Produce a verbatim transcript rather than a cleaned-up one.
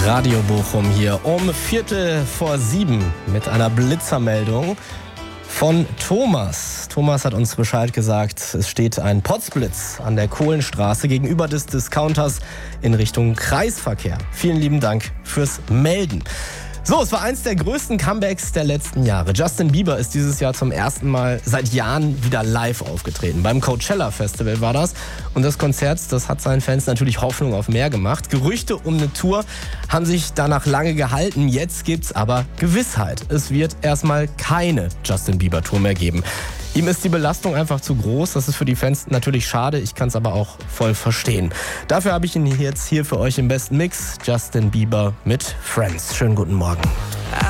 Radio Bochum hier um Viertel vor sieben mit einer Blitzermeldung von Thomas. Thomas hat uns Bescheid gesagt, es steht ein Potzblitz an der Kohlenstraße gegenüber des Discounters in Richtung Kreisverkehr. Vielen lieben Dank fürs Melden. So, es war eins der größten Comebacks der letzten Jahre. Justin Bieber ist dieses Jahr zum ersten Mal seit Jahren wieder live aufgetreten. Beim Coachella Festival war das. Und das Konzert, das hat seinen Fans natürlich Hoffnung auf mehr gemacht. Gerüchte um eine Tour haben sich danach lange gehalten. Jetzt gibt's aber Gewissheit. Es wird erstmal keine Justin Bieber Tour mehr geben. Ihm ist die Belastung einfach zu groß. Das ist für die Fans natürlich schade. Ich kann es aber auch voll verstehen. Dafür habe ich ihn jetzt hier für euch im besten Mix. Justin Bieber mit Friends. Schönen guten Morgen.